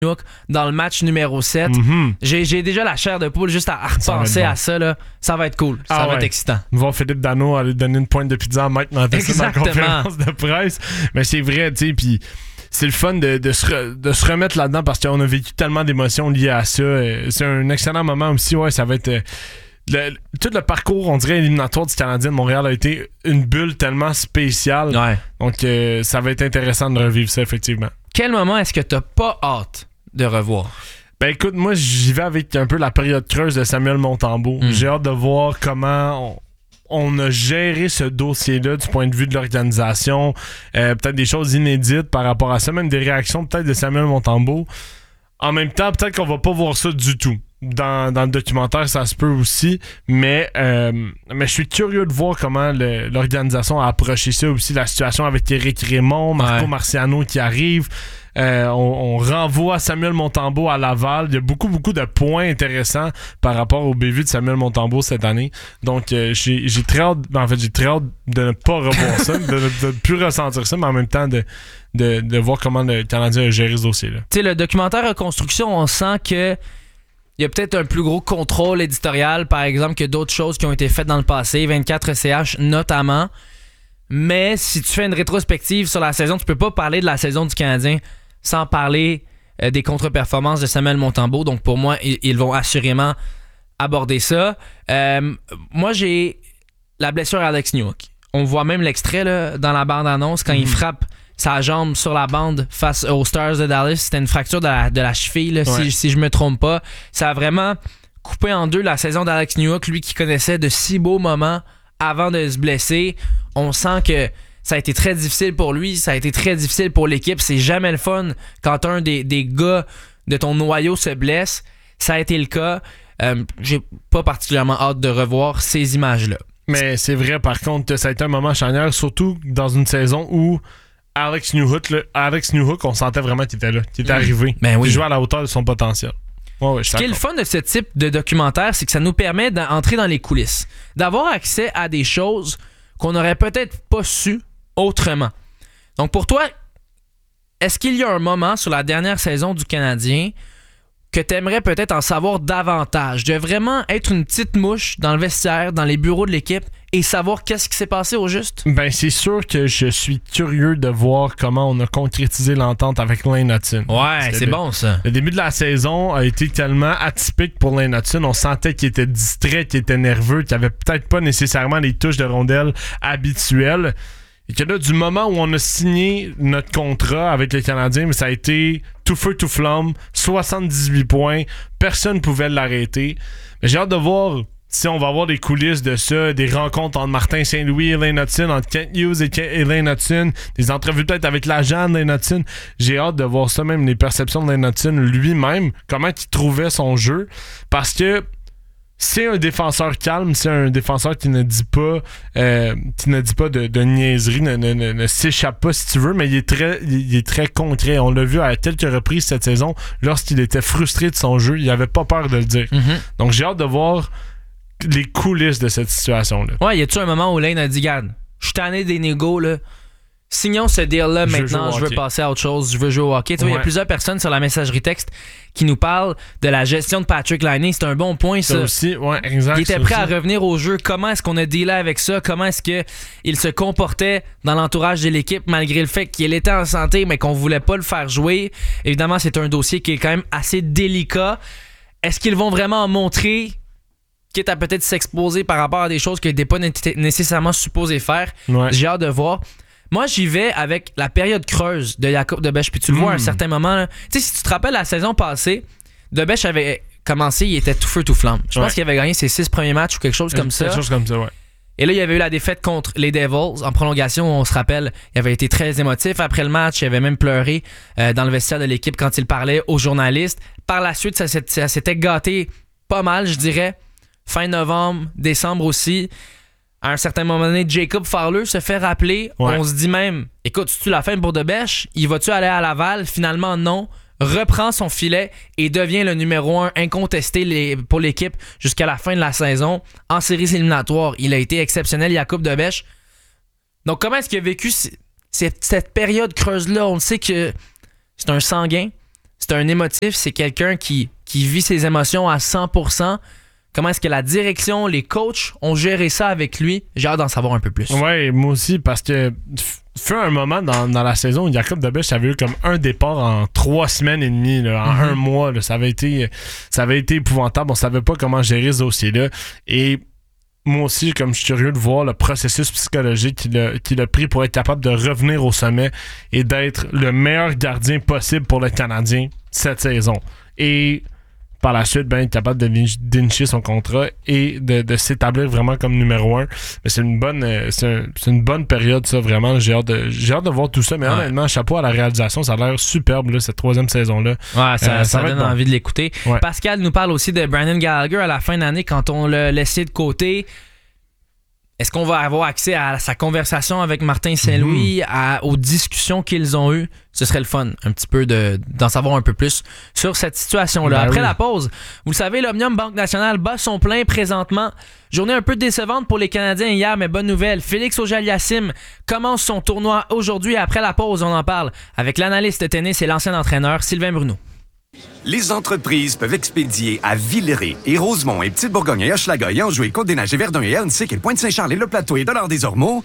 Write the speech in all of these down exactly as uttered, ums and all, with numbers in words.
dans le match numéro sept. Mm-hmm. J'ai, j'ai déjà la chair de poule juste à, à repenser bon. à ça. Là. Ça va être cool. Ça ah va ouais. être excitant. Voir Philippe Dano aller donner une pointe de pizza à Mike Matheson dans la conférence de presse. Mais c'est vrai, tu sais, puis c'est le fun de, de, se re, de se remettre là-dedans parce qu'on a vécu tellement d'émotions liées à ça. C'est un excellent moment aussi. Ouais, ça va être... Le, tout le parcours, on dirait, éliminatoire du Canadien de Montréal a été une bulle tellement spéciale. Ouais. Donc, euh, ça va être intéressant de revivre ça, effectivement. Quel moment est-ce que t'as pas hâte de revoir? Ben écoute, moi j'y vais avec un peu la période creuse de Samuel Montembeault. Mm. J'ai hâte de voir comment on, on a géré ce dossier-là du point de vue de l'organisation. Euh, peut-être des choses inédites par rapport à ça, même des réactions peut-être de Samuel Montembeault. En même temps, peut-être qu'on va pas voir ça du tout. Dans, dans le documentaire, ça se peut aussi, mais, euh, mais je suis curieux de voir comment le, l'organisation a approché ça aussi, la situation avec Éric Raymond, Marco ouais. Marciano qui arrive. Euh, on, on renvoie Samuel Montembeault à Laval. Il y a beaucoup, beaucoup de points intéressants par rapport au bévue de Samuel Montembeault cette année. Donc, euh, j'ai, j'ai très hâte, en fait, j'ai très hâte de ne pas revoir ça, de ne plus ressentir ça, mais en même temps de, de, de voir comment le Canadien a géré ce dossier-là. Tu sais, le documentaire Reconstruction, on sent que il y a peut-être un plus gros contrôle éditorial, par exemple, que d'autres choses qui ont été faites dans le passé, vingt-quatre C H notamment. Mais si tu fais une rétrospective sur la saison, tu peux pas parler de la saison du Canadien sans parler euh, des contre-performances de Samuel Montembeault. Donc pour moi, ils, ils vont assurément aborder ça. Euh, moi, j'ai la blessure à Alex Newhook. On voit même l'extrait là, dans la bande-annonce quand mmh. il frappe sa jambe sur la bande face aux Stars de Dallas. C'était une fracture de la, de la cheville, là, ouais. si, si je me trompe pas. Ça a vraiment coupé en deux la saison d'Alex Newhook, lui qui connaissait de si beaux moments avant de se blesser. On sent que ça a été très difficile pour lui, ça a été très difficile pour l'équipe. C'est jamais le fun quand un des, des gars de ton noyau se blesse. Ça a été le cas. Euh, j'ai pas particulièrement hâte de revoir ces images-là. Mais c'est vrai, par contre, ça a été un moment charnière, surtout dans une saison où Alex Newhook, là, Alex Newhook, on sentait vraiment qu'il était là, qu'il était arrivé. Ben oui. Il jouait à la hauteur de son potentiel. Ouais, ouais, ce qui est le fun de ce type de documentaire, c'est que ça nous permet d'entrer dans les coulisses, d'avoir accès à des choses qu'on n'aurait peut-être pas su autrement. Donc pour toi, est-ce qu'il y a un moment sur la dernière saison du Canadien que tu aimerais peut-être en savoir davantage, de vraiment être une petite mouche dans le vestiaire, dans les bureaux de l'équipe et savoir qu'est-ce qui s'est passé au juste? Ben c'est sûr que je suis curieux de voir comment on a concrétisé l'entente avec Lane Hutson. Ouais, c'est le, bon ça. Le début de la saison a été tellement atypique pour Lane Hutson. On sentait qu'il était distrait, qu'il était nerveux, qu'il avait peut-être pas nécessairement les touches de rondelle habituelles. Et que là, du moment où on a signé notre contrat avec les Canadiens, mais ça a été tout feu, tout flamme, soixante-dix-huit points, personne ne pouvait l'arrêter. Mais j'ai hâte de voir si on va avoir des coulisses de ça, des rencontres entre Martin Saint-Louis et Lane Hutson, entre Kent Hughes et Lane Hutson, des entrevues peut-être avec l'agent de Lane Hutson. J'ai hâte de voir ça, même les perceptions de Lane Hutson lui-même, comment il trouvait son jeu. Parce que c'est un défenseur calme, c'est un défenseur qui ne dit pas euh, qui ne dit pas de, de niaiserie, ne, ne, ne, ne s'échappe pas si tu veux, mais il est très il est très concret. On l'a vu à quelques reprises cette saison, lorsqu'il était frustré de son jeu, il avait pas peur de le dire. Mm-hmm. Donc j'ai hâte de voir les coulisses de cette situation-là. Ouais, y a-tu un moment où Lane a dit, garde, je suis tanné des négos, là. Signons ce deal-là je maintenant, je veux passer à autre chose, je veux jouer au hockey. Tu vois, il ouais. y a plusieurs personnes sur la messagerie texte qui nous parlent de la gestion de Patrick Laine. C'est un bon point, ça. Ça aussi, ouais, exact. Il était prêt aussi à revenir au jeu. Comment est-ce qu'on a dealé avec ça? Comment est-ce qu'il se comportait dans l'entourage de l'équipe malgré le fait qu'il était en santé, mais qu'on voulait pas le faire jouer? Évidemment, c'est un dossier qui est quand même assez délicat. Est-ce qu'ils vont vraiment en montrer, quitte à peut-être s'exposer par rapport à des choses qu'ils n'étaient pas nécessairement supposés faire? Ouais. J'ai hâte de voir. Moi, j'y vais avec la période creuse de Jakub Dobeš. Puis tu le mmh. vois à un certain moment. Tu sais, si tu te rappelles la saison passée, Dobeš avait commencé, il était tout feu, tout flamme. Je ouais. pense qu'il avait gagné ses six premiers matchs ou quelque chose comme quelque ça. Quelque chose comme ça, ouais. Et là, il y avait eu la défaite contre les Devils en prolongation. On se rappelle, il avait été très émotif après le match. Il avait même pleuré euh, dans le vestiaire de l'équipe quand il parlait aux journalistes. Par la suite, ça, ça s'était gâté pas mal, je dirais. Fin novembre, décembre aussi. À un certain moment donné, Jacob Fowler se fait rappeler. Ouais. On se dit même, écoute, c'est-tu la fin pour Dobeš? Il va-tu aller à Laval? Finalement, non. Reprend son filet et devient le numéro un incontesté les, pour l'équipe jusqu'à la fin de la saison. En séries éliminatoires, il a été exceptionnel, Jakub Dobeš. Donc, comment est-ce qu'il a vécu c- c- cette période creuse-là? On le sait que c'est un sanguin. C'est c'est un émotif, c'est quelqu'un qui, qui vit ses émotions à cent pour cent. Comment est-ce que la direction, les coachs ont géré ça avec lui? J'ai hâte d'en savoir un peu plus. Ouais, moi aussi, parce que fut un moment dans, dans la saison où Jacob Debesch avait eu comme un départ en trois semaines et demie, là, en mm-hmm. un mois. Là, ça avait été, ça avait été épouvantable. On savait pas comment gérer ce dossier-là. Et moi aussi, comme je suis curieux de voir le processus psychologique qu'il a, qu'il a pris pour être capable de revenir au sommet et d'être le meilleur gardien possible pour le Canadien cette saison. Et par la suite, ben, être capable de dénicher son contrat et de, de s'établir vraiment comme numéro un. Mais c'est une bonne c'est, un, c'est une bonne période, ça, vraiment. J'ai hâte de, j'ai hâte de voir tout ça. Mais ouais. honnêtement, chapeau à la réalisation. Ça a l'air superbe, là, cette troisième saison-là. Ouais, ça, euh, ça, ça donne bon. envie de l'écouter. Ouais. Pascal nous parle aussi de Brandon Gallagher à la fin d'année quand on l'a laissé de côté. Est-ce qu'on va avoir accès à sa conversation avec Martin Saint-Louis, mm-hmm. à, aux discussions qu'ils ont eues? Ce serait le fun, un petit peu de, d'en savoir un peu plus sur cette situation-là. Ben Après oui. la pause, vous savez, l'Omnium Banque Nationale bat son plein présentement. Journée un peu décevante pour les Canadiens hier, mais bonne nouvelle. Félix Auger-Aliassime commence son tournoi aujourd'hui. Après la pause, on en parle avec l'analyste tennis et l'ancien entraîneur Sylvain Bruneau. Les entreprises peuvent expédier à Villeray et Rosemont et Petite-Bourgogne et Hochelaga et Anjou et Côte-des-Neiges et Verdun et Hernecyc et Pointe-Saint-Charles et Le Plateau et Dollard-des-Ormeaux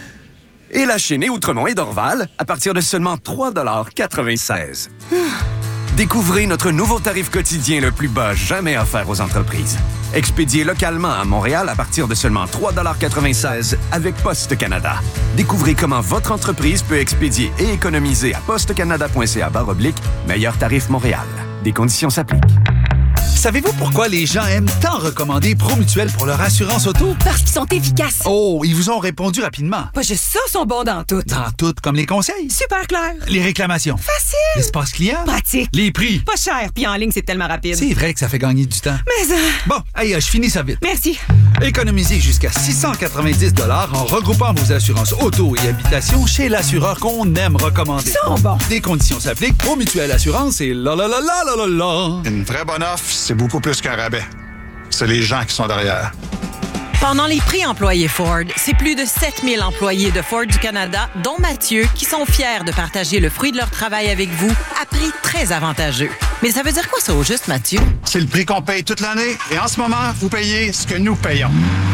et La Chine et Outremont et Dorval à partir de seulement trois dollars quatre-vingt-seize. Découvrez notre nouveau tarif quotidien le plus bas jamais offert aux entreprises. Expédié localement à Montréal à partir de seulement trois dollars quatre-vingt-seize avec Poste Canada. Découvrez comment votre entreprise peut expédier et économiser à postecanada.ca barre oblique meilleur tarif Montréal. Des conditions s'appliquent. Savez-vous pourquoi les gens aiment tant recommander ProMutuel pour leur assurance auto? Parce qu'ils sont efficaces. Oh, ils vous ont répondu rapidement. Pas juste ça, sont bons dans tout. Dans tout, comme les conseils. Super clair. Les réclamations. Facile. L'espace client. Pratique. Les prix. Pas cher, puis en ligne, c'est tellement rapide. C'est vrai que ça fait gagner du temps. Mais ça... Bon, allez, je finis ça vite. Merci. Économisez jusqu'à six cent quatre-vingt-dix dollars en regroupant vos assurances auto et habitation chez l'assureur qu'on aime recommander. Ils sont bons. Des conditions s'appliquent. ProMutuel Assurance et la la la la la la la. Une vraie bonne offre, c'est beaucoup plus qu'un rabais. C'est les gens qui sont derrière. Pendant les prix employés Ford, c'est plus de sept mille employés de Ford du Canada, dont Mathieu, qui sont fiers de partager le fruit de leur travail avec vous à prix très avantageux. Mais ça veut dire quoi ça au juste, Mathieu? C'est le prix qu'on paye toute l'année et en ce moment, vous payez ce que nous payons.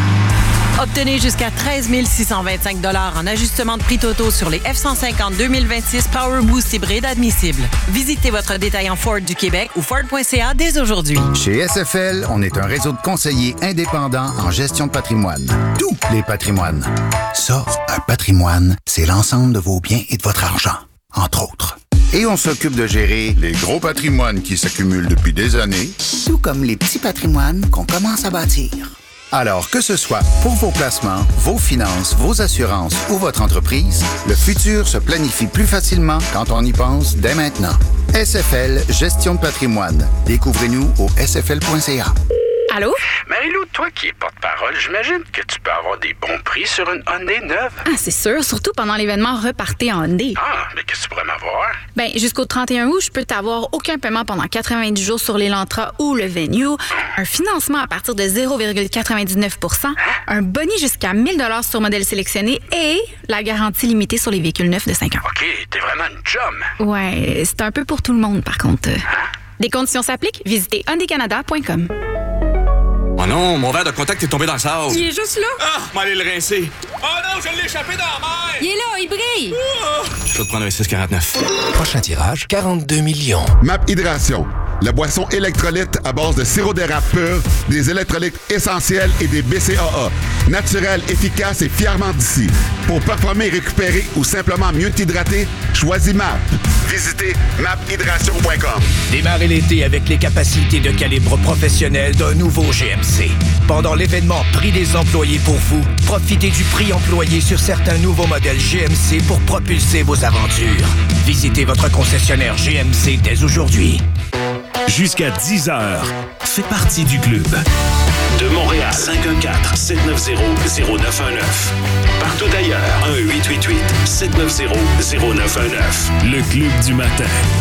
Obtenez jusqu'à treize mille six cent vingt-cinq dollars en ajustement de prix totaux sur les F cent cinquante deux mille vingt-six Power Boost hybride admissibles. Visitez votre détaillant Ford du Québec ou Ford point C A dès aujourd'hui. Chez S F L, on est un réseau de conseillers indépendants en gestion de patrimoine. Tous les patrimoines. Ça, un patrimoine, c'est l'ensemble de vos biens et de votre argent, entre autres. Et on s'occupe de gérer les gros patrimoines qui s'accumulent depuis des années, tout comme les petits patrimoines qu'on commence à bâtir. Alors, que ce soit pour vos placements, vos finances, vos assurances ou votre entreprise, le futur se planifie plus facilement quand on y pense dès maintenant. S F L Gestion de patrimoine. Découvrez-nous au s f l point c a. Allô? Marie-Lou, toi qui es porte-parole, j'imagine que tu peux avoir des bons prix sur une Hyundai neuve. Ah, c'est sûr, surtout pendant l'événement Repartez en Hyundai. Ah, mais qu'est-ce que tu pourrais m'avoir? Ben, jusqu'au trente et un août, je peux t'avoir aucun paiement pendant quatre-vingt-dix jours sur l'Elantra ou le Venue, un financement à partir de zéro virgule quatre-vingt-dix-neuf pour cent, hein? Un boni jusqu'à mille dollars sur modèle sélectionné et la garantie limitée sur les véhicules neufs de cinq ans. OK, t'es vraiment une chum. Ouais, c'est un peu pour tout le monde, par contre. Hein? Des conditions s'appliquent, visitez hyundai canada point com. Oh non, mon verre de contact est tombé dans le sable. Il est juste là. Ah, m'allez le rincer. Oh non, je l'ai échappé dans la mer. Il est là, il brille. Oh. Je vais te prendre un six quarante-neuf. Prochain tirage, quarante-deux millions. M A P Hydration, la boisson électrolyte à base de sirop d'érable pur, des électrolytes essentiels et des B C A A. Naturel, efficace et fièrement d'ici. Pour performer, récupérer ou simplement mieux t'hydrater, choisis M A P. Visitez map hydration point com. Démarrez l'été avec les capacités de calibre professionnel d'un nouveau G M C. Pendant l'événement Prix des employés pour vous, profitez du prix employé sur certains nouveaux modèles G M C pour propulser vos aventures. Visitez votre concessionnaire G M C dès aujourd'hui. Jusqu'à dix heures, fais partie du club. De Montréal, cinq un quatre, sept neuf zéro, zéro neuf un neuf. Partout ailleurs, un huit huit huit, sept neuf zéro, zéro neuf un neuf. Le club du matin.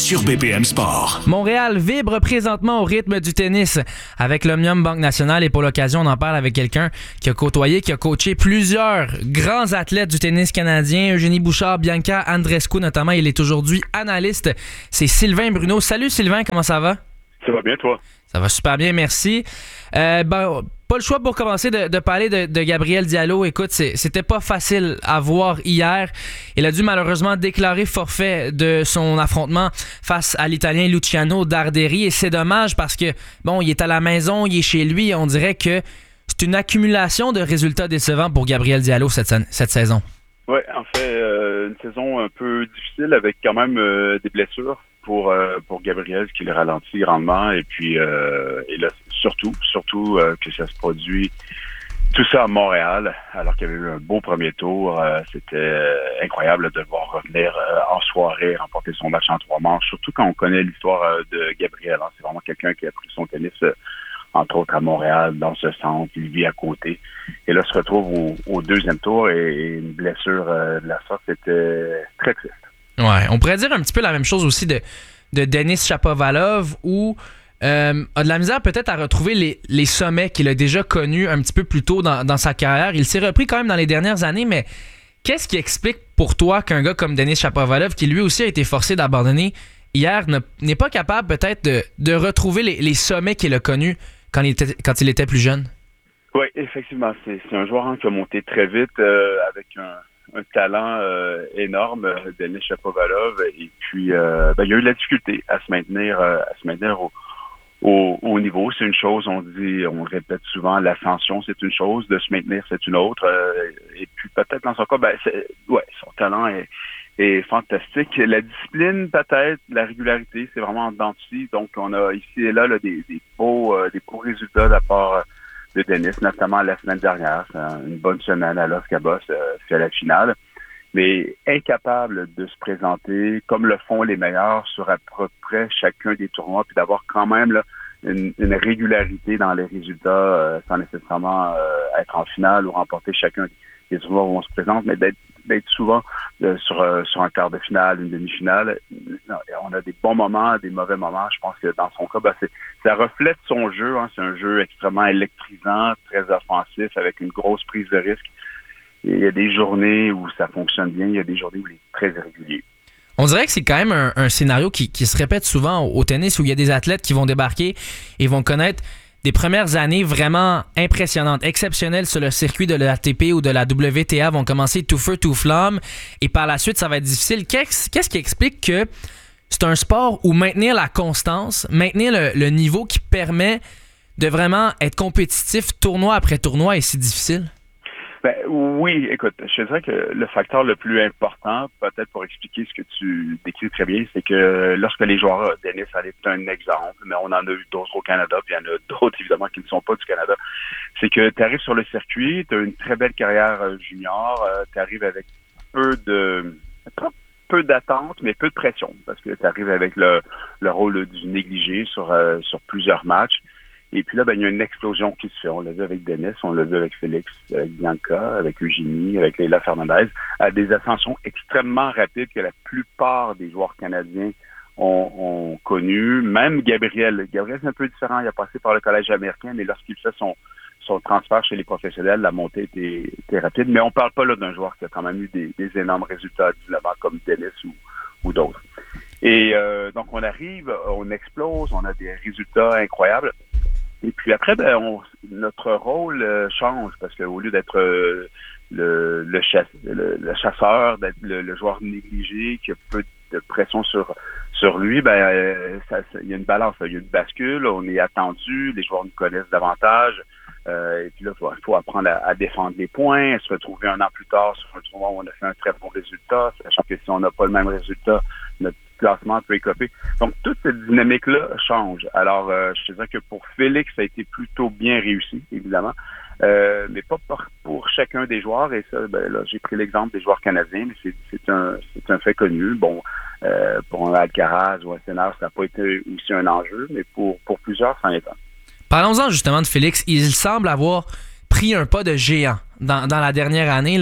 sur B P M Sport. Montréal vibre présentement au rythme du tennis avec l'Omnium Banque Nationale et pour l'occasion, on en parle avec quelqu'un qui a côtoyé, qui a coaché plusieurs grands athlètes du tennis canadien, Eugénie Bouchard, Bianca Andreescu notamment. Il est aujourd'hui analyste. C'est Sylvain Bruno. Salut Sylvain, comment ça va? Ça va bien, toi? Ça va super bien, merci. Euh, ben, pas le choix pour commencer de, de parler de, de Gabriel Diallo. Écoute, c'est, c'était pas facile à voir hier. Il a dû malheureusement déclarer forfait de son affrontement face à l'Italien Luciano Darderi. Et c'est dommage parce que, bon, il est à la maison, il est chez lui. On dirait que c'est une accumulation de résultats décevants pour Gabriel Diallo cette, cette saison. Oui, en fait, euh, une saison un peu difficile avec quand même euh, des blessures pour euh, pour Gabriel, ce qui le ralentit grandement. Et puis, euh, et là, surtout, surtout euh, que ça se produit tout ça à Montréal, alors qu'il y avait eu un beau premier tour. Euh, c'était euh, incroyable de le voir revenir euh, en soirée, remporter son match en trois manches, surtout quand on connaît l'histoire euh, de Gabriel. Hein. C'est vraiment quelqu'un qui a pris son tennis, euh, entre autres à Montréal, dans ce centre, il vit à côté. Et là, se retrouve au, au deuxième tour et, et une blessure euh, de la sorte, c'était très triste. Ouais, on pourrait dire un petit peu la même chose aussi de, de Denis Shapovalov, où euh, a de la misère peut-être à retrouver les, les sommets qu'il a déjà connus un petit peu plus tôt dans, dans sa carrière. Il s'est repris quand même dans les dernières années, mais qu'est-ce qui explique pour toi qu'un gars comme Denis Shapovalov, qui lui aussi a été forcé d'abandonner hier, ne, n'est pas capable peut-être de, de retrouver les, les sommets qu'il a connus quand il était, quand il était plus jeune? Oui, effectivement. C'est, c'est un joueur hein, qui a monté très vite euh, avec un un talent euh, énorme, Denis Shapovalov, et puis euh, ben, il y a eu de la difficulté à se maintenir euh, à se maintenir au, au, au niveau. C'est une chose, on dit, on répète souvent, l'ascension c'est une chose, de se maintenir c'est une autre, euh, et puis peut-être dans son cas, ben c'est, ouais, son talent est, est fantastique. La discipline peut-être, la régularité, c'est vraiment en dents de scie. Donc on a ici et là, là des, des beaux euh, des beaux résultats de la part euh, de Denis, notamment la semaine dernière. C'est une bonne semaine à Los Cabos, euh, fait la finale. Mais incapable de se présenter comme le font les meilleurs sur à peu près chacun des tournois, puis d'avoir quand même là, une, une régularité dans les résultats euh, sans nécessairement euh, être en finale ou remporter chacun des tournois où on se présente, mais d'être, d'être souvent euh, sur, euh, sur un quart de finale, une demi-finale. On a des bons moments, des mauvais moments. Je pense que dans son cas, ben, c'est, ça reflète son jeu. Hein. C'est un jeu extrêmement électrisant, très offensif, avec une grosse prise de risque. Et il y a des journées où ça fonctionne bien, il y a des journées où il est très irrégulier. On dirait que c'est quand même un, un scénario qui, qui se répète souvent au, au tennis, où il y a des athlètes qui vont débarquer et vont connaître des premières années vraiment impressionnantes, exceptionnelles sur le circuit de l'A T P ou de la W T A, vont commencer tout feu, tout flamme, et par la suite, ça va être difficile. Qu'est-ce, qu'est-ce qui explique que c'est un sport où maintenir la constance, maintenir le, le niveau qui permet de vraiment être compétitif tournoi après tournoi est si difficile? Ben, oui, écoute, je te dirais que le facteur le plus important, peut-être pour expliquer ce que tu décris très bien, c'est que lorsque les joueurs, Denis, ça est un exemple, mais on en a eu d'autres au Canada, puis il y en a d'autres, évidemment, qui ne sont pas du Canada, c'est que tu arrives sur le circuit, tu as une très belle carrière junior, euh, tu arrives avec peu de... peu d'attente, mais peu de pression, parce que tu arrives avec le, le rôle du négligé sur, euh, sur plusieurs matchs. Et puis là, ben, il y a une explosion qui se fait. On l'a vu avec Denis, on l'a vu avec Félix, avec Bianca, avec Eugénie, avec Leila Fernandez, à des ascensions extrêmement rapides que la plupart des joueurs canadiens ont, ont connu. Même Gabriel. Gabriel, c'est un peu différent. Il a passé par le collège américain, mais lorsqu'il fait son, son transfert chez les professionnels, la montée était, était rapide. Mais on parle pas là d'un joueur qui a quand même eu des, des énormes résultats à dix-neuf ans comme Denis ou, ou d'autres. Et euh, donc, on arrive, on explose, on a des résultats incroyables. Et puis après, ben, on, notre rôle euh, change parce qu'au lieu d'être euh, le, le, chasse, le, le chasseur, d'être le, le joueur négligé qui a peu de pression sur sur lui, ben euh, ça, ça, il y a une balance, il y a une bascule, on est attendu, les joueurs nous connaissent davantage. Euh, et puis là, il faut, faut apprendre à, à défendre les points, à se retrouver un an plus tard sur un tournoi où on a fait un très bon résultat, sachant que si on n'a pas le même résultat, notre classement peut écoper. Donc, toute cette dynamique-là change. Alors, euh, je te dirais que pour Félix, ça a été plutôt bien réussi, évidemment, euh, mais pas pour, pour chacun des joueurs. Et ça, ben là, j'ai pris l'exemple des joueurs canadiens, mais c'est, c'est, un, c'est un fait connu. Bon, euh, pour un Alcaraz ou un Sinner, ça n'a pas été aussi un enjeu, mais pour, pour plusieurs, ça en est un. Parlons-en justement de Félix. Il semble avoir pris un pas de géant dans, dans la dernière année, là.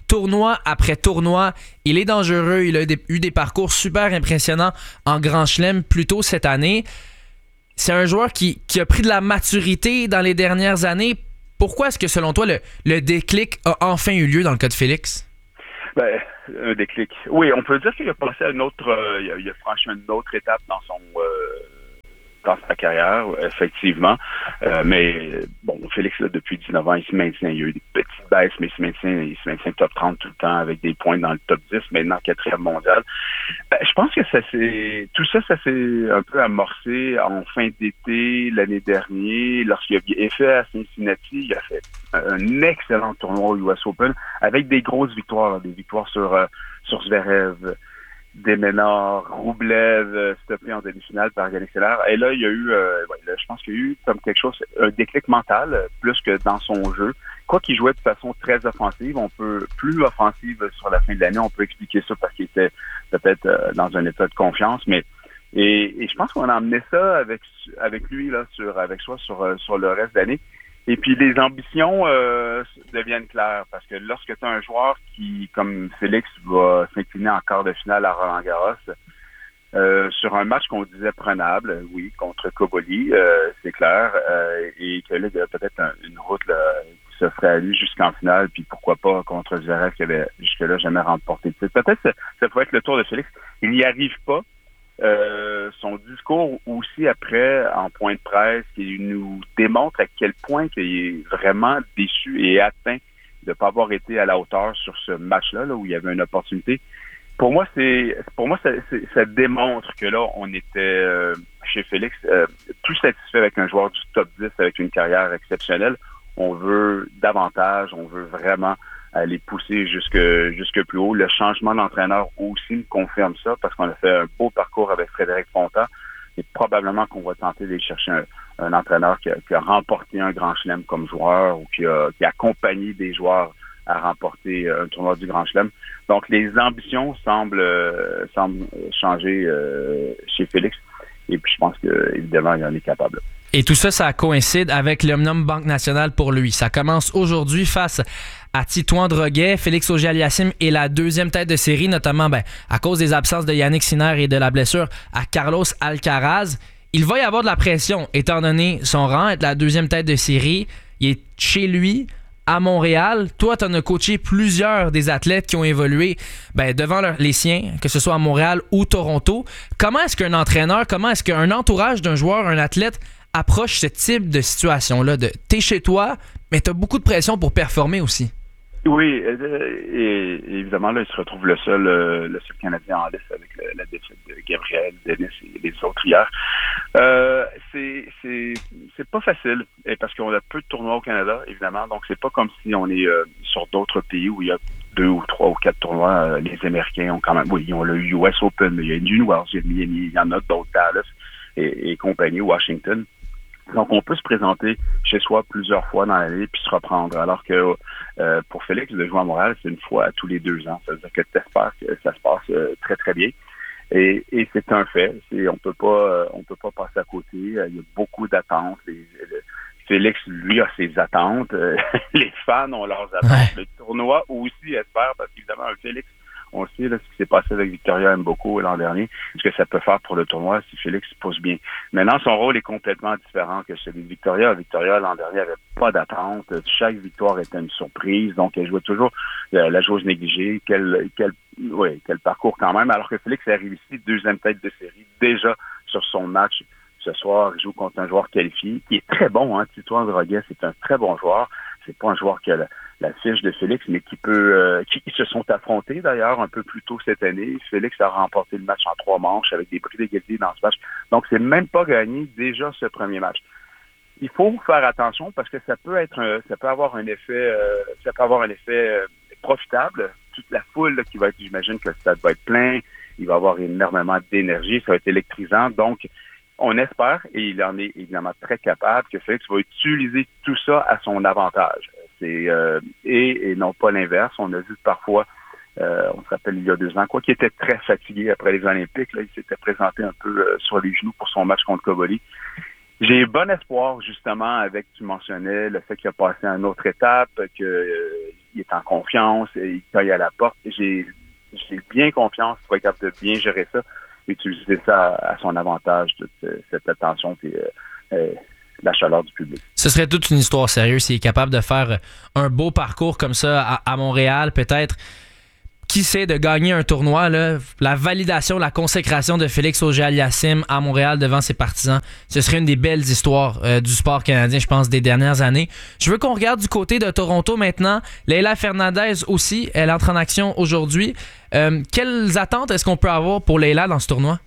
tournoi après tournoi. Il est dangereux. Il a des, eu des parcours super impressionnants en Grand Chelem plus tôt cette année. C'est un joueur qui, qui a pris de la maturité dans les dernières années. Pourquoi est-ce que, selon toi, le, le déclic a enfin eu lieu dans le cas de Félix? Ben, un déclic. Oui, on peut dire qu'il a passé à une autre... Euh, il, a, il a franchi une autre étape dans son... Euh, dans sa carrière, effectivement. Euh, mais bon, Félix, là, depuis dix-neuf ans, il se maintient. Il y a eu des petites baisses, mais il se maintient, il se maintient top trente tout le temps avec des points dans le top dix, maintenant quatrième mondial. Ben, je pense que ça s'est, tout ça, ça s'est un peu amorcé en fin d'été l'année dernière, lorsqu'il a fait à Cincinnati. Il a fait un excellent tournoi au U S Open avec des grosses victoires, des victoires sur, euh, sur Zverev, Deménor, Roublev, stoppé en demi-finale par Yannick Sinner. Et là, il y a eu, euh, ouais, là, je pense qu'il y a eu comme quelque chose, un déclic mental, plus que dans son jeu. Quoi qu'il jouait de façon très offensive, on peut, plus offensive sur la fin de l'année, on peut expliquer ça parce qu'il était peut-être euh, dans un état de confiance, mais et, et je pense qu'on a emmené ça avec avec lui là, sur avec soi sur sur le reste de l'année. Et puis les ambitions euh, deviennent claires parce que lorsque tu as un joueur qui, comme Félix, va s'incliner en quart de finale à Roland-Garros, euh, sur un match qu'on disait prenable, oui, contre Cobolli, euh, c'est clair, euh, et que là, il y a peut-être un, une route là, qui se ferait à lui jusqu'en finale, puis pourquoi pas contre Zverev qui avait jusque-là jamais remporté le titre. Peut-être que ça, ça pourrait être le tour de Félix. Il n'y arrive pas. Euh, son discours aussi après en point de presse, qui nous démontre à quel point il est vraiment déçu et atteint de ne pas avoir été à la hauteur sur ce match-là, là, où il y avait une opportunité. Pour moi, c'est pour moi ça, c'est, ça démontre que là, on était euh, chez Félix euh, plus satisfait avec un joueur du top dix avec une carrière exceptionnelle. On veut davantage, on veut vraiment aller pousser jusque jusque plus haut. Le changement d'entraîneur aussi me confirme ça parce qu'on a fait un beau parcours avec Frédéric Fontan et probablement qu'on va tenter d'aller chercher un, un entraîneur qui a, qui a remporté un Grand Chelem comme joueur ou qui a, qui a accompagné des joueurs à remporter un tournoi du Grand Chelem. Donc les ambitions semblent, euh, semblent changer euh, chez Félix et puis je pense que évidemment il en est capable. Et tout ça, ça coïncide avec l'Omnium Banque Nationale pour lui. Ça commence aujourd'hui face à Titouan Droguet. Félix Auger-Aliassime est la deuxième tête de série, notamment ben, à cause des absences de Yannick Sinner et de la blessure à Carlos Alcaraz. Il va y avoir de la pression, étant donné son rang, être la deuxième tête de série. Il est chez lui, à Montréal. Toi, tu en as coaché plusieurs des athlètes qui ont évolué ben, devant leur, les siens, que ce soit à Montréal ou Toronto. Comment est-ce qu'un entraîneur, comment est-ce qu'un entourage d'un joueur, un athlète, approche ce type de situation-là? De, t'es chez toi, mais t'as beaucoup de pression pour performer aussi. Oui, euh, et, et évidemment, là, il se retrouve le seul, euh, le seul Canadien en liste avec le, la défaite de Gabriel, Denis et les autres hier. Euh, c'est, c'est, c'est pas facile, et parce qu'on a peu de tournois au Canada, évidemment, donc c'est pas comme si on est euh, sur d'autres pays où il y a deux ou trois ou quatre tournois. Euh, les Américains ont quand même, oui, ils ont le U S Open, mais il y a New Wells, il y a Miami, il y en a d'autres, Dallas et, et compagnie, Washington. Donc, on peut se présenter chez soi plusieurs fois dans l'année puis se reprendre. Alors que euh, pour Félix, de jouer à Montréal, c'est une fois tous les deux ans. Ça veut dire que tu espères que ça se passe euh, très, très bien. Et, et c'est un fait. C'est, on peut pas euh, on peut pas passer à côté. Il y a beaucoup d'attentes. Les, les, Félix, lui, a ses attentes. Les fans ont leurs attentes. Ouais. Le tournoi aussi espère, parce qu'évidemment, un Félix, on le sait, là, ce qui s'est passé avec Victoria Mboko l'an dernier, ce que ça peut faire pour le tournoi si Félix se pose bien. Maintenant, son rôle est complètement différent que celui de Victoria. Victoria, l'an dernier, avait pas d'attente. Chaque victoire était une surprise. Donc, elle jouait toujours euh, la joueuse négligée. Quel, quel, ouais, quel parcours quand même. Alors que Félix arrive ici, deuxième tête de série, déjà sur son match. Ce soir, il joue contre un joueur qualifié, qui est très bon, hein. Titouan Droguet, c'est un très bon joueur. C'est pas un joueur qui a la, la fiche de Félix, mais qui peut, euh, qui, qui se sont affrontés d'ailleurs un peu plus tôt cette année. Félix a remporté le match en trois manches avec des prix d'égalité dans ce match. Donc, c'est même pas gagné déjà ce premier match. Il faut faire attention parce que ça peut être, un, ça peut avoir un effet, euh, ça peut avoir un effet euh, profitable. Toute la foule là, qui va être, j'imagine que le stade va être plein. Il va avoir énormément d'énergie, ça va être électrisant. Donc, on espère, et il en est évidemment très capable, que Félix va utiliser tout ça à son avantage. C'est euh, et, et non pas l'inverse. On a vu parfois, euh, on se rappelle il y a deux ans, quoi qu'il était très fatigué après les Olympiques, là, il s'était présenté un peu euh, sur les genoux pour son match contre Cobolli. J'ai bon espoir, justement, avec, tu mentionnais, le fait qu'il a passé à une autre étape, qu'il euh, il est en confiance, il taille à la porte. J'ai, j'ai bien confiance qu'il va être capable de bien gérer ça, utiliser ça à, à son avantage, toute euh, cette attention et euh, euh, la chaleur du public. Ce serait toute une histoire sérieuse s'il est capable de faire un beau parcours comme ça à, à Montréal, peut-être. Qui sait, de gagner un tournoi, là, la validation, la consécration de Félix Auger-Aliassime à Montréal devant ses partisans, ce serait une des belles histoires euh, du sport canadien, je pense, des dernières années. Je veux qu'on regarde du côté de Toronto maintenant. Leila Fernandez aussi, elle entre en action aujourd'hui. Euh, quelles attentes est-ce qu'on peut avoir pour Leila dans ce tournoi?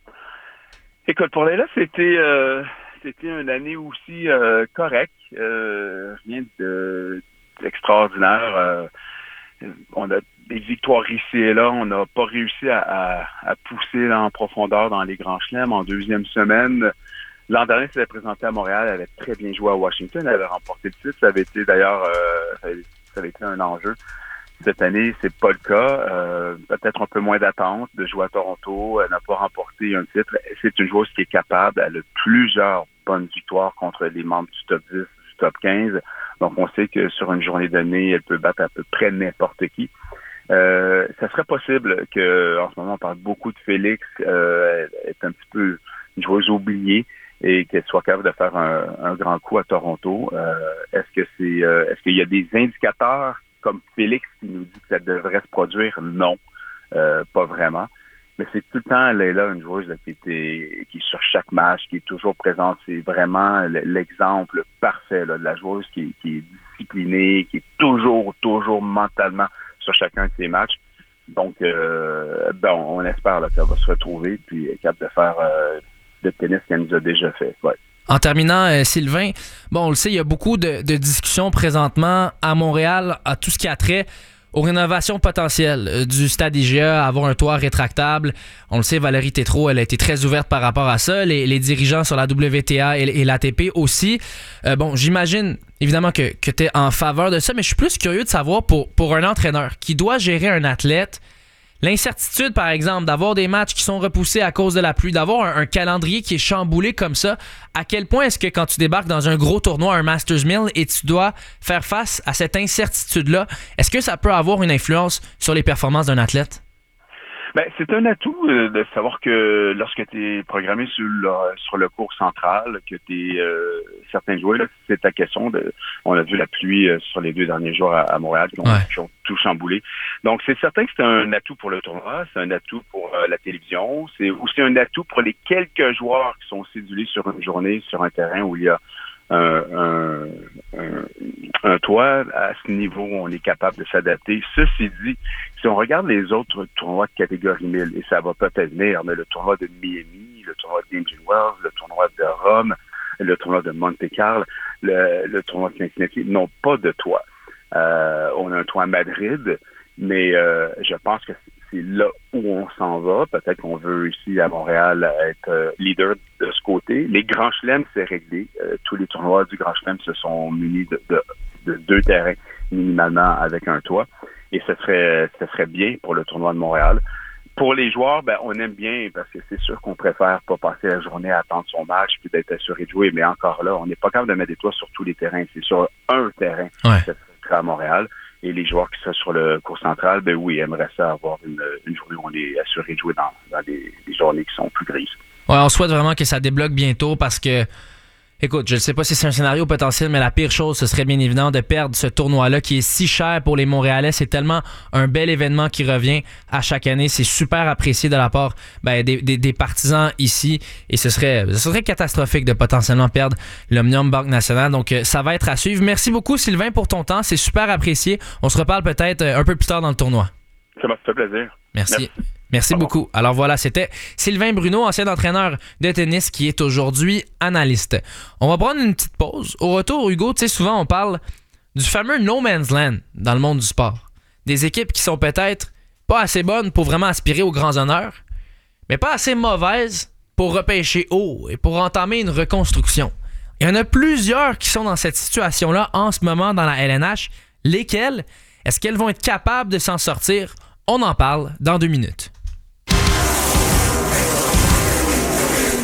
Écoute, pour Leila, c'était, euh, c'était une année aussi euh, correcte. Euh, rien de, d'extraordinaire. Euh, on a des victoires ici et là. On n'a pas réussi à, à, à pousser là, en profondeur dans les grands chelems. En deuxième semaine, l'an dernier, elle s'était présentée à Montréal. Elle avait très bien joué à Washington. Elle avait remporté le titre. Ça avait été d'ailleurs euh, ça avait été un enjeu. Cette année, c'est pas le cas. Euh, peut-être un peu moins d'attente de jouer à Toronto. Elle n'a pas remporté un titre. C'est une joueuse qui est capable. Elle a plusieurs bonnes victoires contre les membres du top dix, du top quinze. Donc, on sait que sur une journée donnée, elle peut battre à peu près n'importe qui. Euh, ça serait possible que, en ce moment, on parle beaucoup de Félix. Euh, elle est un petit peu une joueuse oubliée et qu'elle soit capable de faire un, un grand coup à Toronto. Euh, est-ce que c'est, euh, est-ce qu'il y a des indicateurs comme Félix qui nous dit que ça devrait se produire? Non, euh, pas vraiment. Mais c'est tout le temps, elle est là, une joueuse là, qui, était, qui est sur chaque match, qui est toujours présente. C'est vraiment l'exemple parfait là, de la joueuse qui, qui est disciplinée, qui est toujours, toujours mentalement sur chacun de ses matchs. Donc, euh, ben, on espère là, qu'elle va se retrouver puis être capable de faire euh, le tennis qu'elle nous a déjà fait. Ouais. En terminant, euh, Sylvain, bon, on le sait, il y a beaucoup de, de discussions présentement à Montréal à tout ce qui a trait aux rénovations potentielles euh, du stade I G A, avoir un toit rétractable. On le sait, Valérie Tétrault, elle a été très ouverte par rapport à ça. Les, les dirigeants sur la W T A et, et l'A T P aussi. Euh, bon, j'imagine évidemment que, que tu es en faveur de ça, mais je suis plus curieux de savoir pour, pour un entraîneur qui doit gérer un athlète, l'incertitude, par exemple, d'avoir des matchs qui sont repoussés à cause de la pluie, d'avoir un, un calendrier qui est chamboulé comme ça, à quel point est-ce que quand tu débarques dans un gros tournoi, un Masters mille, et tu dois faire face à cette incertitude-là, est-ce que ça peut avoir une influence sur les performances d'un athlète? Ben, c'est un atout euh, de savoir que lorsque tu es programmé sur le, sur le cours central, que tu es euh, certains joueurs, là, c'est ta question. De, on a vu la pluie euh, sur les deux derniers jours à, à Montréal qui ont, ouais. qui ont tout chamboulé. Donc, c'est certain que c'est un atout pour le tournoi, c'est un atout pour euh, la télévision, c'est aussi un atout pour les quelques joueurs qui sont cédulés sur une journée, sur un terrain où il y a Un, un, un, un toit. À ce niveau, on est capable de s'adapter. Ceci dit, si on regarde les autres tournois de catégorie mille, et ça va peut-être venir, mais le tournoi de Miami, le tournoi d'Indian Wells, le tournoi de Rome, le tournoi de Monte Carlo, le, le tournoi de Cincinnati n'ont pas de toit. Euh, on a un toit à Madrid, mais euh, je pense que c'est là où on s'en va. Peut-être qu'on veut ici à Montréal être euh, leader de ce côté. Les grands chelems, c'est réglé. Euh, tous les tournois du grand chelem se sont munis de, de, de deux terrains minimalement avec un toit. Et ce serait, ce serait bien pour le tournoi de Montréal. Pour les joueurs, ben, on aime bien parce que c'est sûr qu'on préfère pas passer la journée à attendre son match puis d'être assuré de jouer. Mais encore là, on n'est pas capable de mettre des toits sur tous les terrains. C'est sur un terrain ouais. qui serait à Montréal. Et les joueurs qui sont sur le cours central, ben oui, aimeraient ça avoir une, une journée où on est assuré de jouer dans, dans des, des journées qui sont plus grises. Ouais, on souhaite vraiment que ça débloque bientôt parce que, écoute, je ne sais pas si c'est un scénario potentiel, mais la pire chose, ce serait bien évident de perdre ce tournoi-là qui est si cher pour les Montréalais. C'est tellement un bel événement qui revient à chaque année. C'est super apprécié de la part ben, des, des, des partisans ici et ce serait, ce serait catastrophique de potentiellement perdre l'Omnium Banque Nationale. Donc, ça va être à suivre. Merci beaucoup, Sylvain, pour ton temps. C'est super apprécié. On se reparle peut-être un peu plus tard dans le tournoi. Ça m'a fait plaisir. Merci. Merci. Merci beaucoup. Alors voilà, c'était Sylvain Bruno, ancien entraîneur de tennis qui est aujourd'hui analyste. On va prendre une petite pause. Au retour, Hugo, tu sais, souvent on parle du fameux no man's land dans le monde du sport. Des équipes qui sont peut-être pas assez bonnes pour vraiment aspirer aux grands honneurs, mais pas assez mauvaises pour repêcher haut et pour entamer une reconstruction. Il y en a plusieurs qui sont dans cette situation-là en ce moment dans la L N H. Lesquelles? Est-ce qu'elles vont être capables de s'en sortir? On en parle dans deux minutes.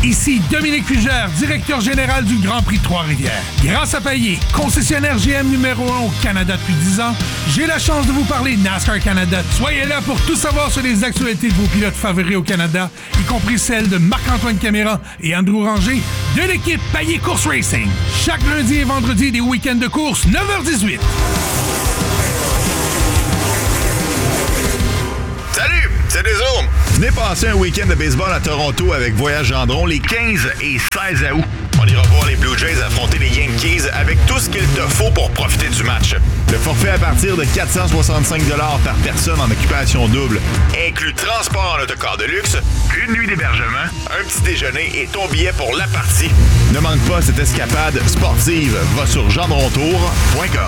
Ici Dominique Fugère, directeur général du Grand Prix de Trois-Rivières. Grâce à Payet, concessionnaire G M numéro un au Canada depuis dix ans, j'ai la chance de vous parler NASCAR Canada. Soyez là pour tout savoir sur les actualités de vos pilotes favoris au Canada, y compris celles de Marc-Antoine Caméra et Andrew Ranger de l'équipe Payet Course Racing. Chaque lundi et vendredi des week-ends de course, neuf heures dix-huit. Salut, c'est Dézoom. Venez passer un week-end de baseball à Toronto avec Voyage Gendron les quinze et seize août. On ira voir les Blue Jays affronter les Yankees avec tout ce qu'il te faut pour profiter du match. Le forfait à partir de quatre cent soixante-cinq dollars par personne en occupation double inclut transport en autocar de luxe, une nuit d'hébergement, un petit déjeuner et ton billet pour la partie. Ne manque pas cette escapade sportive. Va sur gendrontour point com.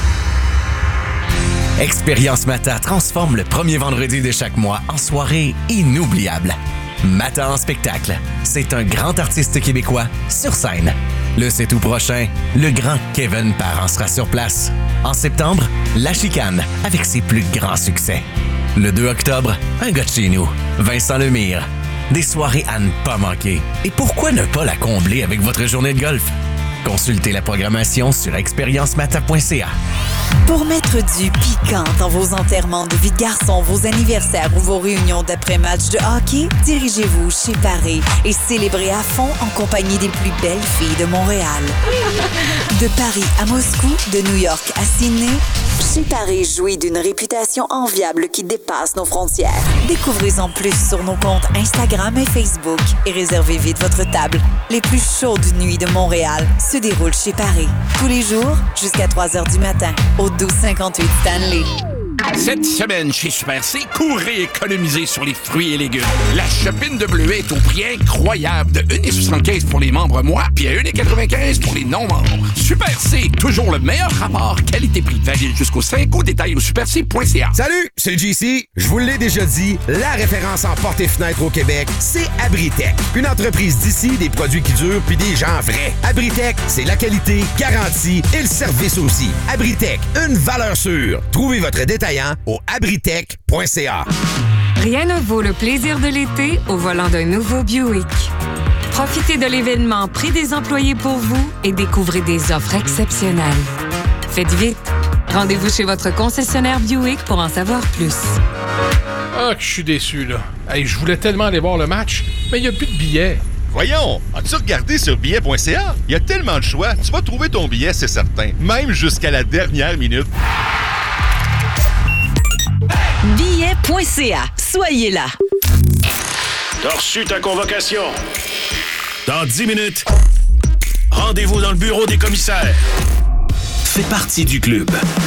Expérience Mata transforme le premier vendredi de chaque mois en soirée inoubliable. Mata en spectacle, c'est un grand artiste québécois sur scène. Le sept août prochain, le grand Kevin Parent sera sur place. En septembre, La Chicane avec ses plus grands succès. Le deux octobre, un gars de chez nous, Vincent Lemire. Des soirées à ne pas manquer. Et pourquoi ne pas la combler avec votre journée de golf? Consultez la programmation sur expérience mata point c a. Pour mettre du piquant dans vos enterrements de vie de garçon, vos anniversaires ou vos réunions d'après-match de hockey, dirigez-vous chez Paris et célébrez à fond en compagnie des plus belles filles de Montréal. De Paris à Moscou, de New York à Sydney, chez Paris jouit d'une réputation enviable qui dépasse nos frontières. Découvrez-en plus sur nos comptes Instagram et Facebook et réservez vite votre table. Les plus chaudes nuits de Montréal se déroulent chez Paris. Tous les jours, jusqu'à trois heures du matin, au douze cinquante-huit Stanley. Cette semaine, chez Super C, courez économiser sur les fruits et légumes. La chopine de bleuet est au prix incroyable de un virgule soixante-quinze pour les membres mois, puis à un virgule quatre-vingt-quinze pour les non-membres. Super C, toujours le meilleur rapport qualité-prix. Valide jusqu'au cinq août, détail au super c point c a. Salut, c'est J C. Je vous l'ai déjà dit, la référence en portes et fenêtres au Québec, c'est Abritech. Une entreprise d'ici, des produits qui durent, puis des gens vrais. Abritech, c'est la qualité, garantie et le service aussi. Abritech, une valeur sûre. Trouvez votre détaillant au abritech point c a. Rien ne vaut le plaisir de l'été au volant d'un nouveau Buick. Profitez de l'événement Prix des employés pour vous et découvrez des offres exceptionnelles. Faites vite. Rendez-vous chez votre concessionnaire Buick pour en savoir plus. Ah, que je suis déçu, là. Hey, je voulais tellement aller voir le match, mais il n'y a plus de billets. Voyons, as-tu regardé sur billet point c a? Il y a tellement de choix, tu vas trouver ton billet, c'est certain. Même jusqu'à la dernière minute. billet point c a. Soyez là. T'as reçu ta convocation. Dans dix minutes, rendez-vous dans le bureau des commissaires. Fais partie du club.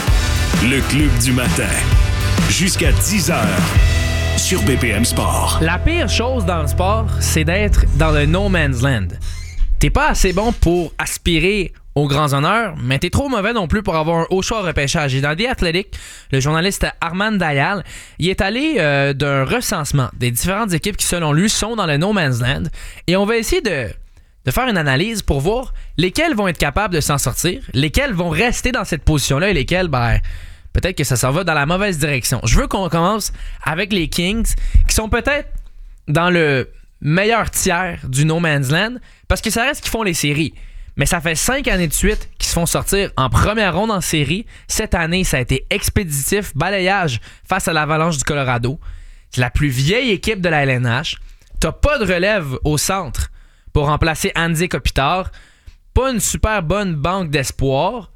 Le club du matin. Jusqu'à dix heures. Sur B P M Sport. La pire chose dans le sport, c'est d'être dans le no man's land. T'es pas assez bon pour aspirer aux grands honneurs, mais t'es trop mauvais non plus pour avoir un haut choix au repêchage. Et dans The Athletic, le journaliste Armand Dayal, il est allé euh, d'un recensement des différentes équipes qui, selon lui, sont dans le no man's land. Et on va essayer de, de faire une analyse pour voir lesquelles vont être capables de s'en sortir, lesquelles vont rester dans cette position-là et lesquelles, ben, peut-être que ça s'en va dans la mauvaise direction. Je veux qu'on commence avec les Kings, qui sont peut-être dans le meilleur tiers du no man's land, parce que ça reste qu'ils font les séries. Mais ça fait cinq années de suite qu'ils se font sortir en première ronde en série. Cette année, ça a été expéditif, balayage face à l'Avalanche du Colorado. C'est la plus vieille équipe de la L N H. T'as pas de relève au centre pour remplacer Andy Kopitar. Pas une super bonne banque d'espoir.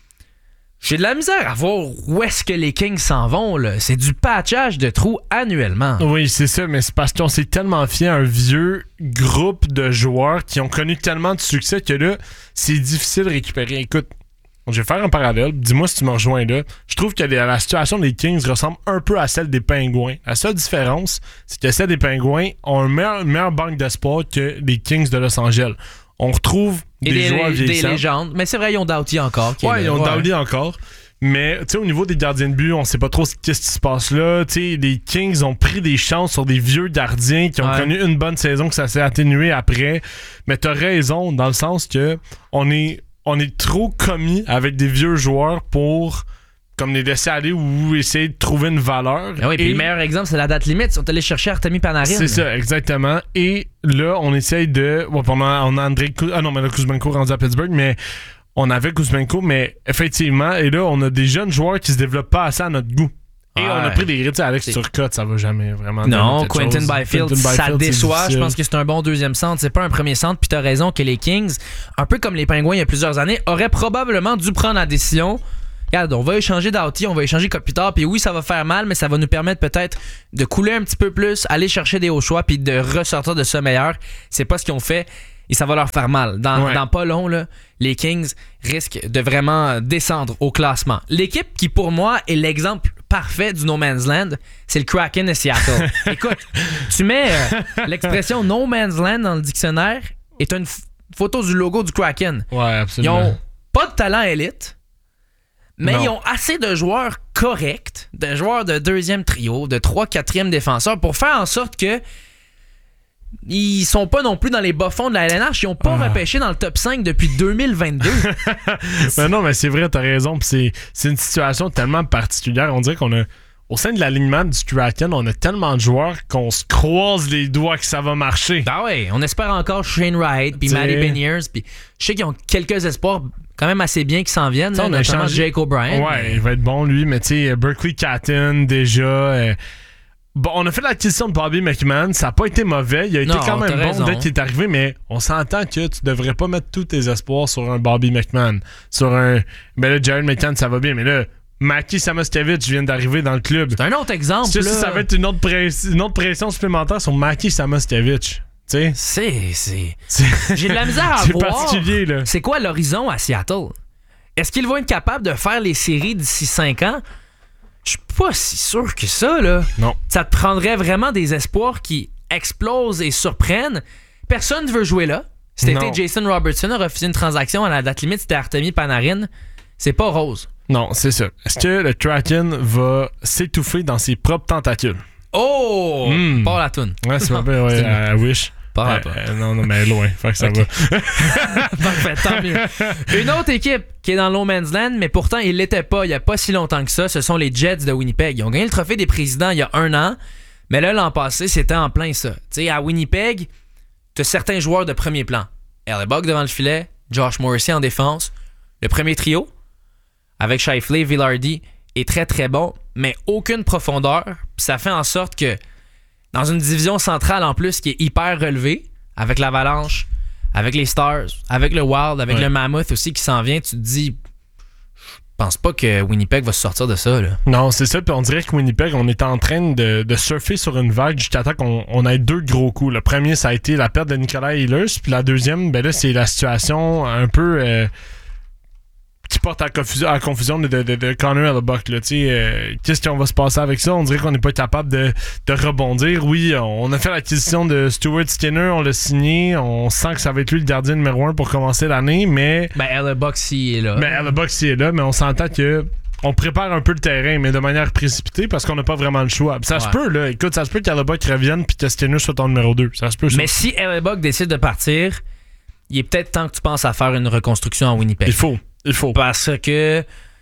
J'ai de la misère à voir où est-ce que les Kings s'en vont, là. C'est du patchage de trous annuellement. Oui, c'est ça, mais c'est parce qu'on s'est tellement fié à un vieux groupe de joueurs qui ont connu tellement de succès que là, c'est difficile de récupérer. Écoute, je vais faire un parallèle. Dis-moi si tu me rejoins là. Je trouve que la situation des Kings ressemble un peu à celle des Pingouins. La seule différence, c'est que celle des Pingouins ont une meilleure, une meilleure banque d'espoir que les Kings de Los Angeles. On retrouve des, des joueurs vieillissants. Des légendes. Mais c'est vrai, ils ont Doughty encore. Ouais, ils ont ouais. Doughty encore. Mais tu sais, au niveau des gardiens de but, on sait pas trop ce qui se passe là. Tu sais, les Kings ont pris des chances sur des vieux gardiens qui ont ouais. connu une bonne saison, que ça s'est atténué après. Mais t'as raison, dans le sens que on est, on est trop commis avec des vieux joueurs pour comme les laisser aller ou essayer de trouver une valeur. Ah oui, puis le meilleur exemple, c'est la date limite. Ils sont allés chercher Artemi Panarin. C'est ça, exactement. Et là, on essaye de... Bon, on a, on a André... Ah non, mais là, Kuzmenko rendu à Pittsburgh, mais on avait Kuzmenko, mais effectivement, et là, on a des jeunes joueurs qui se développent pas assez à notre goût. Et ouais. on a pris des risques. Alex c'est... Turcotte, ça va jamais vraiment. Non, Quentin Byfield, ça déçoit. Je pense que c'est un bon deuxième centre. C'est pas un premier centre. Puis t'as raison que les Kings, un peu comme les Pingouins il y a plusieurs années, auraient probablement dû prendre la décision. Regarde, on va échanger d'Outy, on va échanger Kopitar, puis oui, ça va faire mal, mais ça va nous permettre peut-être de couler un petit peu plus, aller chercher des hauts choix, puis de ressortir de ça meilleur. C'est pas ce qu'ils ont fait, et ça va leur faire mal. Dans, ouais. dans pas long, là, les Kings risquent de vraiment descendre au classement. L'équipe qui, pour moi, est l'exemple parfait du No Man's Land, c'est le Kraken de Seattle. Écoute, tu mets euh, l'expression No Man's Land dans le dictionnaire, et t'as une f- photo du logo du Kraken. Ouais, absolument. Ils ont pas de talent élite, mais non. ils ont assez de joueurs corrects, de joueurs de deuxième trio, de trois, quatrième défenseurs pour faire en sorte que ils sont pas non plus dans les bas-fonds de la L N H. Ils ont pas ah. repêché dans le top cinq depuis deux mille vingt-deux. Ben non, mais c'est vrai, t'as raison. Pis c'est, c'est une situation tellement particulière. On dirait qu'on a, au sein de l'alignement du Kraken, on a tellement de joueurs qu'on se croise les doigts que ça va marcher. Ah ouais, on espère encore Shane Wright, puis Matty Beniers, puis je sais qu'ils ont quelques espoirs quand même assez bien qui s'en viennent, là, on a notamment changé... Jake O'Brien. Ouais, mais... il va être bon lui, mais tu sais, Berkeley Catton déjà. Euh... Bon, on a fait l'acquisition de Bobby McMahon, ça n'a pas été mauvais, il a été non, quand même bon raison. dès qu'il est arrivé, mais on s'entend que tu devrais pas mettre tous tes espoirs sur un Bobby McMahon, sur un... Ben là, Jared McCann, ça va bien, mais là, Maki Samoskevich vient d'arriver dans le club. C'est un autre exemple, ça, là. Ça va être une autre, press... une autre pression supplémentaire sur Maki Samoskevich. T'sais? C'est, c'est... c'est... J'ai de la misère à c'est voir. particulier, là. C'est quoi l'horizon à Seattle? Est-ce qu'ils vont être capables de faire les séries d'ici cinq ans? Je suis pas si sûr que ça, là. Non. Ça te prendrait vraiment des espoirs qui explosent et surprennent. Personne ne veut jouer là. Cet été, Jason Robertson a refusé une transaction à la date limite, c'était Artemi Panarin. C'est pas rose. Non, c'est ça. Est-ce que le Kraken va s'étouffer dans ses propres tentacules? Oh! Mm. Pas la toune. Ouais, c'est pas bien, ouais, à Wish. Pas euh, euh, non, non, mais loin. Fait que ça okay. va. Parfait, tant mieux. Une autre équipe qui est dans No Man's Land, mais pourtant, il l'était pas il y a pas si longtemps que ça, ce sont les Jets de Winnipeg. Ils ont gagné le trophée des présidents il y a un an, mais là, l'an passé, c'était en plein ça. Tu sais, à Winnipeg, t'as certains joueurs de premier plan. Hellebuck devant le filet, Josh Morrissey en défense. Le premier trio, avec Scheifele, Vilardi, est très très bon, mais aucune profondeur. Puis ça fait en sorte que dans une division centrale en plus qui est hyper relevée, avec l'Avalanche, avec les Stars, avec le Wild, avec ouais. le Mammoth aussi qui s'en vient, tu te dis, je pense pas que Winnipeg va se sortir de ça, là. Non, c'est ça, puis on dirait que Winnipeg, on est en train de, de surfer sur une vague jusqu'à temps qu'on on ait deux gros coups. Le premier, ça a été la perte de Nicolas Ehlers, puis la deuxième, ben là, c'est la situation un peu... Euh, qui porte à la confusion, à la confusion de, de, de, de Connor Hellebuck. Là. Euh, qu'est-ce qu'on va se passer avec ça? On dirait qu'on n'est pas capable de, de rebondir. Oui, on a fait l'acquisition de Stuart Skinner, on l'a signé, on sent que ça va être lui le gardien numéro un pour commencer l'année, mais... Ben, Hellebuck, s'il est là. Ben, Hellebuck, s'il est là, mais on s'entend que on prépare un peu le terrain, mais de manière précipitée, parce qu'on n'a pas vraiment le choix. Puis ça ouais. se peut, là. Écoute, ça se peut qu'Hellebuck revienne puis que Skinner soit ton numéro deux. Ça se peut, ça. Mais si Hellebuck décide de partir, il est peut-être temps que tu penses à faire une reconstruction à Winnipeg. Il faut. Il faut. Parce que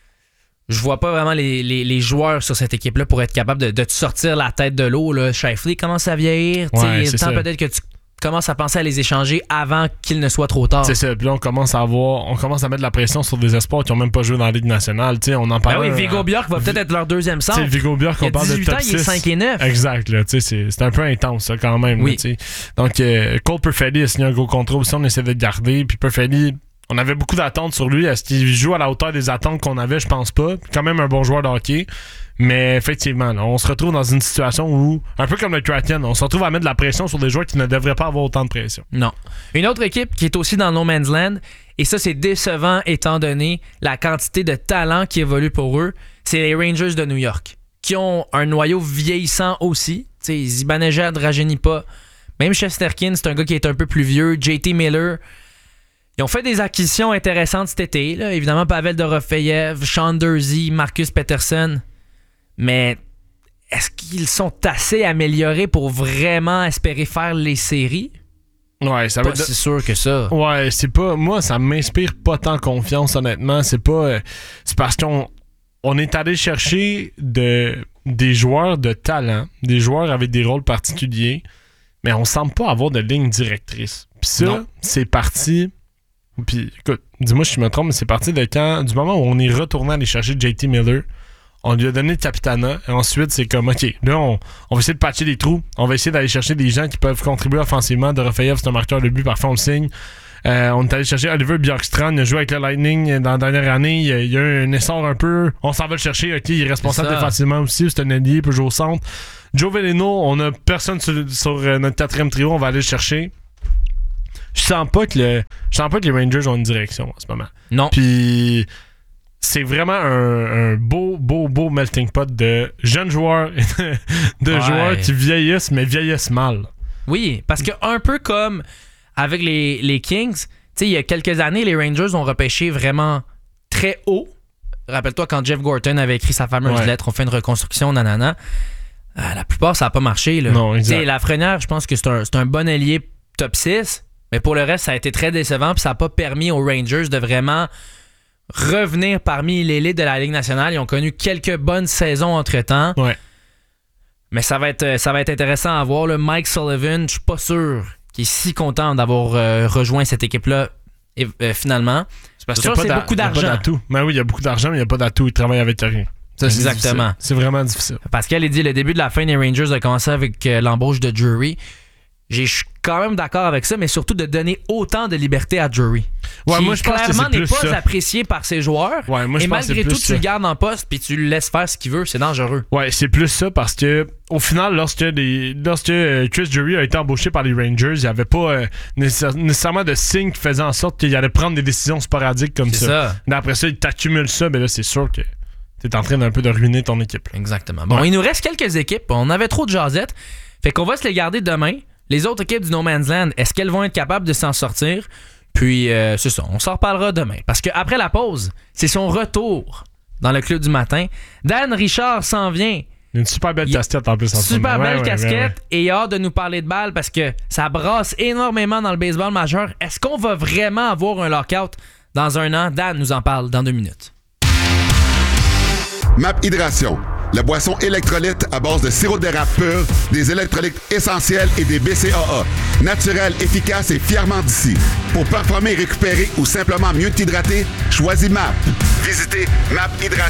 je vois pas vraiment les, les, les joueurs sur cette équipe-là pour être capable de, de te sortir la tête de l'eau. Là. Scheifele commence à vieillir. Ouais, il est temps peut-être que tu commences à penser à les échanger avant qu'il ne soit trop tard. C'est ça. Puis là, on commence à avoir, on commence à mettre de la pression sur des espoirs qui n'ont même pas joué dans la Ligue nationale. T'sais, on en parle. Ben oui, Viggo Bjork va peut-être être leur deuxième centre. C'est Viggo Bjork, on parle de top ans, six. Il est cinq et neuf. Exact. Là, c'est, c'est un peu intense, ça, quand même. Oui. Là, donc, euh, Cole Perfetti a signé un gros contrat aussi. On essaie de le garder. Puis Perfetti, on avait beaucoup d'attentes sur lui. Est-ce qu'il joue à la hauteur des attentes qu'on avait? Je pense pas. Quand même un bon joueur de hockey. Mais effectivement, là, on se retrouve dans une situation où, un peu comme le Kraken, on se retrouve à mettre de la pression sur des joueurs qui ne devraient pas avoir autant de pression. Non. Une autre équipe qui est aussi dans No Man's Land, et ça c'est décevant étant donné la quantité de talent qui évolue pour eux, c'est les Rangers de New York, qui ont un noyau vieillissant aussi. T'sais, Zibanejad rajeunit pas. Même Shesterkin, c'est un gars qui est un peu plus vieux. J T Miller... Ils ont fait des acquisitions intéressantes cet été. Là. Évidemment, Pavel Dorofeyev, Sean Durzi, Marcus Pettersson. Mais est-ce qu'ils sont assez améliorés pour vraiment espérer faire les séries? Ouais, ça pas va être... si sûr que ça. Ouais, c'est pas... Moi, ça m'inspire pas tant confiance, honnêtement. C'est pas... C'est parce qu'on... on est allé chercher de, des joueurs de talent, des joueurs avec des rôles particuliers, mais on semble pas avoir de ligne directrice. Puis ça, non. c'est parti... Puis écoute, dis-moi si je me trompe, mais c'est parti de quand, du moment où on est retourné aller chercher J T Miller, on lui a donné le Capitana, et ensuite c'est comme, ok, là on, on va essayer de patcher des trous, on va essayer d'aller chercher des gens qui peuvent contribuer offensivement. Dorofayev, c'est un marqueur de but, parfois on le signe. Euh, on est allé chercher Oliver Bjorkstrand, il a joué avec le Lightning dans la dernière année, il y a, il y a eu un essor un peu, on s'en va le chercher, ok, il est responsable défensivement aussi, c'est un allié, il peut jouer au centre. Joe Veleno, on a personne sur, sur notre quatrième trio, on va aller le chercher. Je sens pas que le, je sens pas que les Rangers ont une direction en ce moment. Non. Puis c'est vraiment un, un beau, beau, beau melting pot de jeunes joueurs et de, de ouais. joueurs qui vieillissent, mais vieillissent mal. Oui, parce que un peu comme avec les, les Kings, tu sais, il y a quelques années, les Rangers ont repêché vraiment très haut. Rappelle-toi quand Jeff Gorton avait écrit sa fameuse ouais. lettre, on fait une reconstruction, nanana. Euh, la plupart, ça n'a pas marché. Là. Non, exact. T'sais, Lafrenière, je pense que c'est un, c'est un bon allié top six. Mais pour le reste, ça a été très décevant puis ça n'a pas permis aux Rangers de vraiment revenir parmi l'élite de la Ligue nationale. Ils ont connu quelques bonnes saisons entre-temps. Ouais. Mais ça va être, ça va être intéressant à voir. Là. Mike Sullivan, je suis pas sûr qu'il est si content d'avoir euh, rejoint cette équipe-là et, euh, finalement. C'est parce c'est qu'il sûr, n'y a, c'est beaucoup d'argent. d'atout. Mais oui, il y a beaucoup d'argent, mais il n'y a pas d'atout. Il travaille avec rien. Ça, c'est Exactement. Difficile. C'est vraiment difficile. Pascal a dit le début de la fin des Rangers a commencé avec euh, l'embauche de Drury. Je suis quand même d'accord avec ça, mais surtout de donner autant de liberté à Drury. Ouais, qui moi, je pense clairement que c'est n'est plus pas ça. apprécié par ses joueurs. Ouais, moi, je et pense malgré que c'est tout, plus tu le ça. gardes en poste puis tu le laisses faire ce qu'il veut. C'est dangereux. Ouais, c'est plus ça parce que au final, lorsque, des, lorsque euh, Chris Drury a été embauché par les Rangers, il n'y avait pas euh, nécessaire, nécessairement de signe qui faisait en sorte qu'il allait prendre des décisions sporadiques comme c'est ça. ça. Mais après ça, il t'accumule ça, mais là, c'est sûr que t'es en train d'un peu de ruiner ton équipe. Là. Exactement. Bon, ouais. Il nous reste quelques équipes. On avait trop de jasettes. Fait qu'on va se les garder demain. Les autres équipes du No Man's Land, est-ce qu'elles vont être capables de s'en sortir? Puis, euh, c'est ça, on s'en reparlera demain. Parce qu'après la pause, c'est son retour dans le club du matin. Dan Richard s'en vient. Une super belle casquette en plus. En super belle ouais, casquette. Ouais, ouais. Et il a hâte de nous parler de balle parce que ça brasse énormément dans le baseball majeur. Est-ce qu'on va vraiment avoir un lockout dans un an? Dan nous en parle dans deux minutes. M A P Hydration, la boisson électrolyte à base de sirop d'érable pur, des électrolytes essentiels et des B C A A. Naturel, efficace et fièrement d'ici. Pour performer, récupérer ou simplement mieux t'hydrater, choisis M A P. Visitez M A P Hydration.